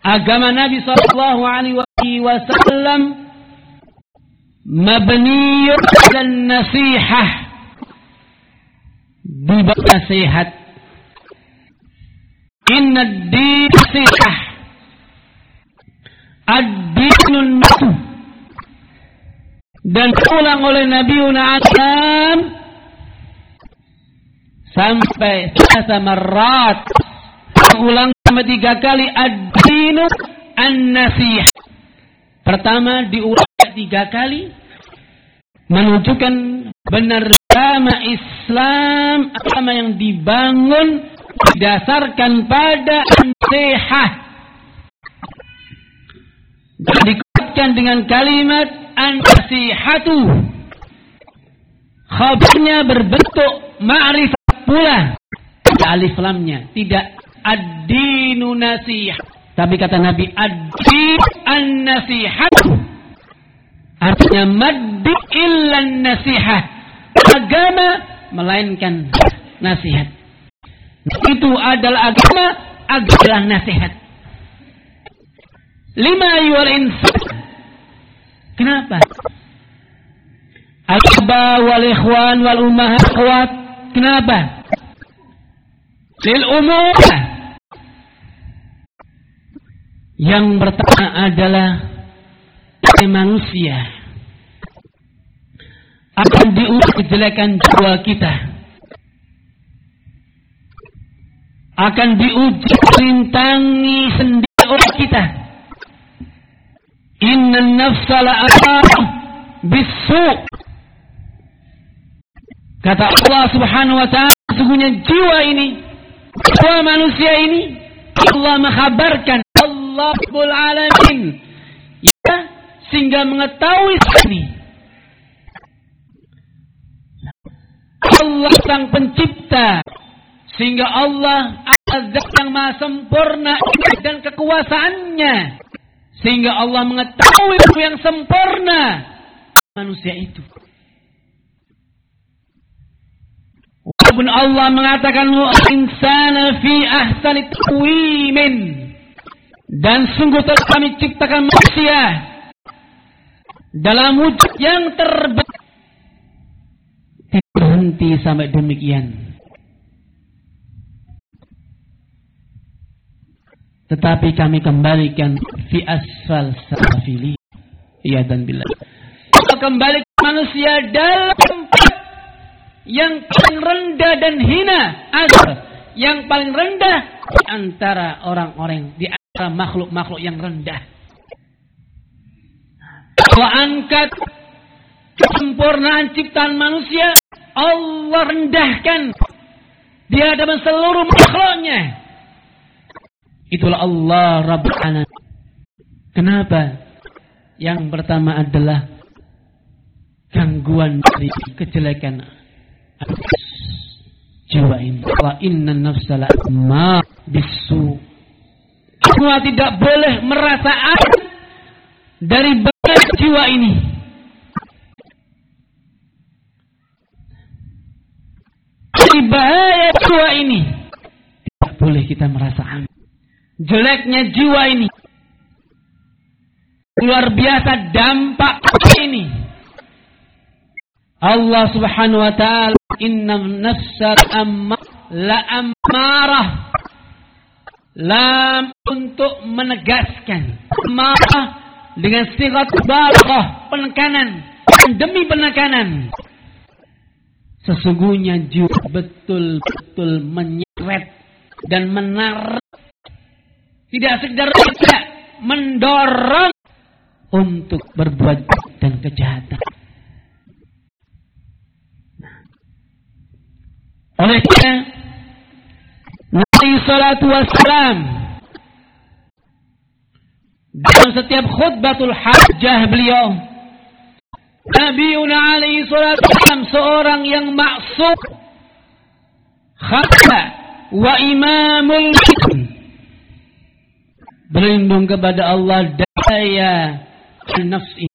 agama Nabi sallallahu alaihi wasallam mabniyun 'ala nasihah, dibawa nasihat. Inna ad-din nasihah, ad-dinun nasuh. Dan ulang oleh Nabiuna Adam sampai 3 marat, ulang sampai 3 kali ad-dinu an-nasihah. Pertama diulang 3 kali menunjukkan benar agama Islam, agama yang dibangun didasarkan pada nasihat. Dan dikuatkan dengan kalimat an-nasihatu. Khabarnya berbentuk ma'rifat pula. Tidak alif lamnya, tidak ad-dinu nasihah. Tapi kata Nabi ad-din an-nasihatu. Artinya maddi illan nasihah. Agama melainkan nasihat. Itu adalah agama, adalah nasihat. Lima ayyuhal insan. Kenapa? Al-aba wal ikhwan wal ummahat akhwat. Kenapa? Lil umur. Yang pertama adalah manusia akan diuji kejelekan jiwa kita, akan diuji rintangi sendiri oleh kita. Innan nafsa la'amarah bis-su'. Kata Allah Subhanahu wa ta'ala, sesungguhnya jiwa ini, jiwa manusia ini, Allah mengkhabarkan, Allah Rabbul Alamin, ya, sehingga mengetahui ini Allah sang pencipta, sehingga Allah Azza yang maha sempurna dan kekuasaannya, sehingga Allah mengetahui yang sempurna manusia itu. Walaupun Allah mengatakan insana fi ahsani taqwimin, dan sungguh telah kami ciptakan manusia dalam wujud yang terbaik. Tidak berhenti sampai demikian. Tetapi kami kembalikan fi asfal safili. Ya dan billah. Kita kembalikan manusia dalam tempat yang paling rendah dan hina, yang paling rendah di antara orang-orang, di antara makhluk-makhluk yang rendah. Allah angkat kesempurnaan ciptaan manusia, Allah rendahkan di hadapan seluruh makhluknya. Itulah Allah Rabbul Alamin. Kenapa? Yang pertama adalah gangguan dari kejelekan jiwa ini. Wa innan nafsa la'amarah bis-su'. Semua tidak boleh merasa aman dari bahaya jiwa ini. Dari bahaya jiwa ini tidak boleh kita merasa aman. Jeleknya jiwa ini, luar biasa dampak ini. Allah Subhanahu wa ta'ala, inna nafsa la'ammarah, lam untuk menegaskan, marah dengan sigat balaghah, penekanan, demi penekanan. Sesungguhnya jiwa betul-betul menyeret dan menarik, tidak sekedar tidak mendorong untuk berbuat dan kejahatan. Oleh karena Nabi sallallahu alaihi wasallam dalam setiap khutbatul hajjah beliau, Nabiuna alaihi salatu wasallam seorang yang maksum, khata wa imamul berlindung kepada Allah daya nafsi,